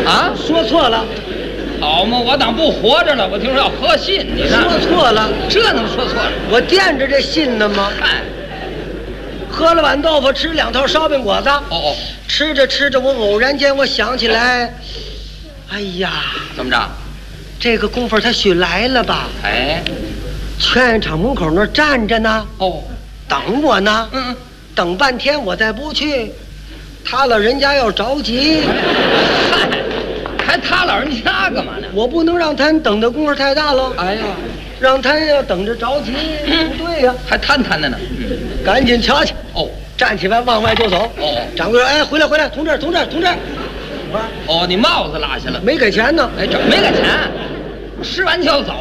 啊， 说错了。 好嘛，我当不活着了。我听说要喝信，你说错了， 这能说错了？ 我惦着这信呢吗？ 哎， 喝了碗豆腐，吃2套烧饼果子。 哦， 吃着吃着，我偶然间我想起来，哎呀， 怎么着？ 这个功夫他许来了吧？ 哎， 劝业场门口那儿站着呢。 哦， 等我呢。 嗯， 等半天我再不去，他老人家要着急。 嗨，还他老人家干嘛呢？ 我不能让他等的功夫太大了。 哎呀， 让他要等着着急，不对呀。 还摊的呢。 赶紧瞧去。 哦， 站起来往外就走。 哦， 掌柜说：“哎，回来，同志。 哦，你帽子落下了， 没给钱呢。 哎，这没给钱，吃完就要走